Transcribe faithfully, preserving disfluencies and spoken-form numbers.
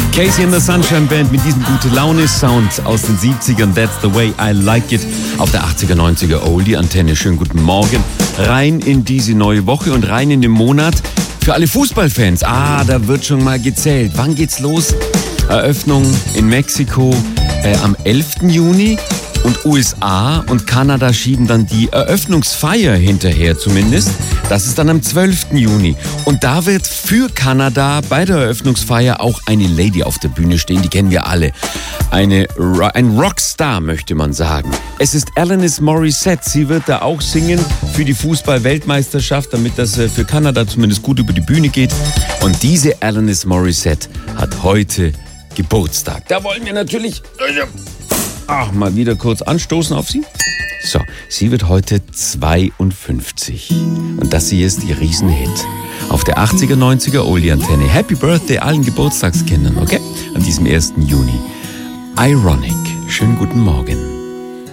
Casey and the Sunshine Band mit diesem Gute-Laune-Sound aus den siebzigern. That's the way I like it. Auf der achtziger, neunziger Oldie-Antenne. Schönen guten Morgen. Rein in diese neue Woche und rein in den Monat. Für alle Fußballfans. Ah, da wird schon mal gezählt. Wann geht's los? Eröffnung in Mexiko äh, am elften Juni. Und U S A und Kanada schieben dann die Eröffnungsfeier hinterher zumindest. Das ist dann am zwölften Juni. Und da wird für Kanada bei der Eröffnungsfeier auch eine Lady auf der Bühne stehen. Die kennen wir alle. Eine, ein Rockstar, möchte man sagen. Es ist Alanis Morissette. Sie wird da auch singen für die Fußball-Weltmeisterschaft, damit das für Kanada zumindest gut über die Bühne geht. Und diese Alanis Morissette hat heute Geburtstag. Da wollen wir natürlich... Ach, mal wieder kurz anstoßen auf sie. So, sie wird heute zweiundfünfzig. Und das hier ist ihr Riesenhit. Auf der achtziger, neunziger Oldie-Antenne. Happy Birthday allen Geburtstagskindern, okay? An diesem ersten Juni. Ironic. Schönen guten Morgen.